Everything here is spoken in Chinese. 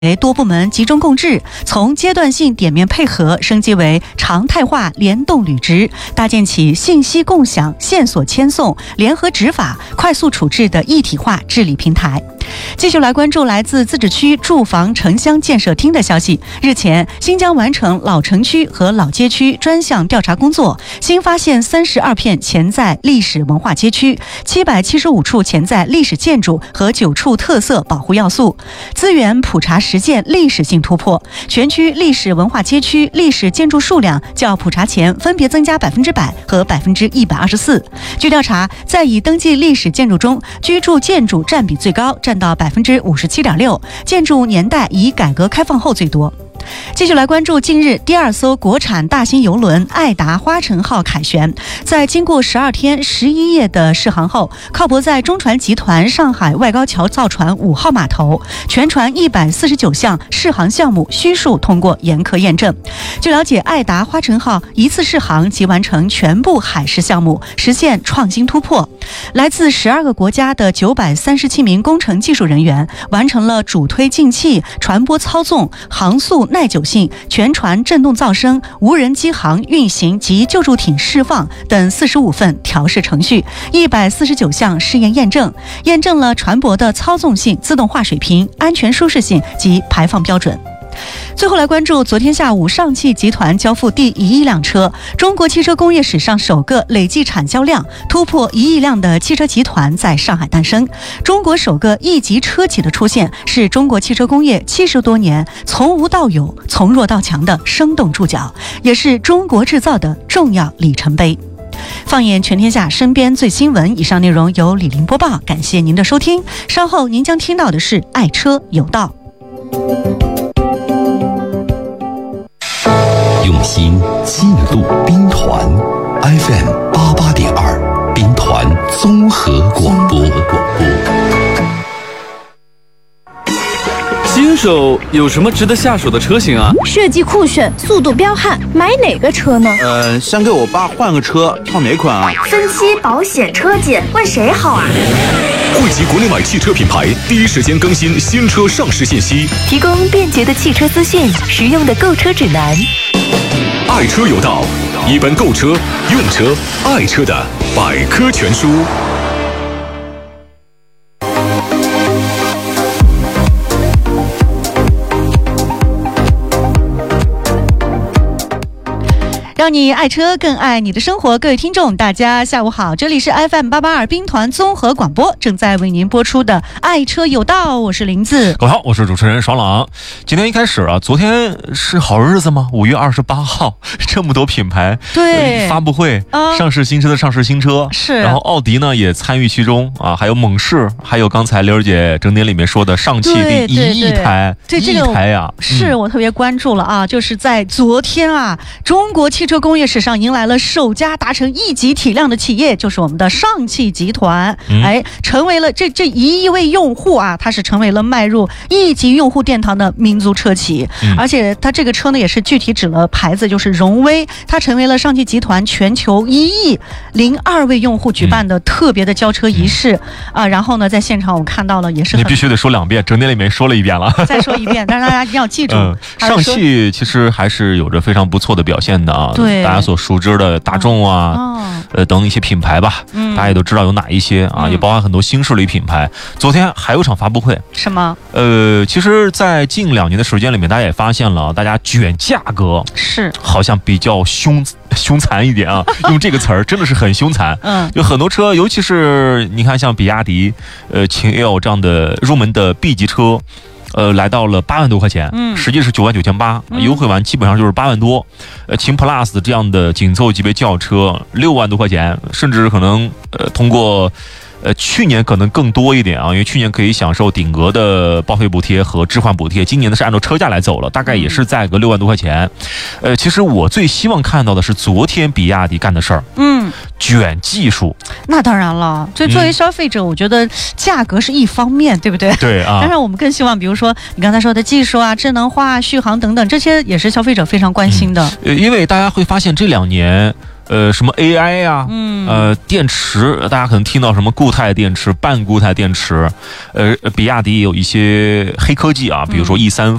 多部门集中共治，从阶段性点面配合升级为常态化联动履职，搭建起信息共享、线索签送、联合执法、快速处置的一体化治理平台。继续来关注来自自治区住房城乡建设厅的消息。日前，新疆完成老城区和老街区专项调查工作，新发现32片潜在历史文化街区，775处潜在历史建筑和9处特色保护要素，资源普查实践历史性突破。全区历史文化街区历史建筑数量较普查前分别增加100%和124%。据调查，在已登记历史建筑中，居住建筑占比最高，占到57.6%，建筑年代以改革开放后最多。继续来关注近日第2艘国产大型邮轮爱达花城号凯旋，在经过12天11夜的试航后，靠泊在中船集团上海外高桥造船5号码头，全船149项试航项目悉数通过严苛验证。据了解，爱达花城号一次试航即完成全部海试项目，实现创新突破。来自12个国家的937名工程技术人员完成了主推进气、船舶操纵、航速耐久性、全船振动噪声、无人机航运行及救助艇释放等45份调试程序，149项试验验证，验证了船舶的操纵性、自动化水平、安全舒适性及排放标准。最后来关注昨天下午上汽集团交付第1亿辆车，中国汽车工业史上首个累计产销量突破1亿辆的汽车集团在上海诞生。中国首个1级车企的出现，是中国汽车工业70多年从无到有、从弱到强的生动注脚，也是中国制造的重要里程碑。放眼全天下，身边最新闻。以上内容由李林播报，感谢您的收听。稍后您将听到的是爱车有道。 用心记录兵团 FM 88.2兵团综合广播。 新手有什么值得下手的车型啊？ 设计酷炫，速度彪悍，买哪个车呢？ 想给我爸换个车，挑哪款啊？ 分期、保险、车检，问谁好啊？ 汇集国内外汽车品牌，第一时间更新新车上市信息， 提供便捷的汽车资讯，实用的购车指南。 爱车有道，一本购车、用车、爱车的百科全书。 让你爱车更爱你的生活。各位听众大家下午好，这里是 FM 882兵团综合广播，正在为您播出的爱车有道，我是林子。 各位好，我是主持人爽朗。今天一开始啊，昨天是好日子吗？5月28号，这么多品牌对发布会，上市新车的上市新车是， 然后奥迪呢也参与其中啊，还有猛士，还有刚才刘儿姐整点里面说的上汽第1亿台， 对这个 1亿台呀， 是我特别关注了啊，就是在昨天啊，中国汽车工业史上迎来了首家达成1级体量的企业，就是我们的上汽集团，成为了这1亿位用户啊，它是成为了迈入1级用户殿堂的民族车企，而且它这个车呢也是具体指了牌子，就是荣威，它成为了上汽集团全球1亿02位用户举办的特别的交车仪式啊。然后呢，在现场我看到了，也是你必须得说2遍，整点里面说了1遍了， 再说1遍，但是大家一定要记住， 上汽其实还是有着非常不错的表现的啊。 对， 大家所熟知的大众啊，等一些品牌吧，大家也都知道有哪一些啊，也包含很多新势力品牌。昨天还有场发布会， 什么？ 其实，在近2年的时间里面，大家也发现了，大家卷价格是好像比较凶残一点啊，用这个词儿真的是很凶残。就很多车，尤其是你看像比亚迪、秦 L 这样的入门的 B 级车。来到了8万多块钱，实际是99800，优惠完基本上就是8万多。秦 Plus 这样的紧凑级别轿车6万多块钱，甚至可能通过去年可能更多一点啊，因为去年可以享受顶额的报废补贴和置换补贴，今年呢是按照车价来走了，大概也是在个6万多块钱。其实我最希望看到的是昨天比亚迪干的事儿，卷技术。那当然了，就作为消费者，我觉得价格是一方面，对不对？ 对啊。 当然我们更希望，比如说你刚才说的技术啊、智能化、续航等等，这些也是消费者非常关心的。 因为大家会发现这2年。 什么 AI 呀，电池，大家可能听到什么固态电池、半固态电池，比亚迪也有一些黑科技啊，比如说E30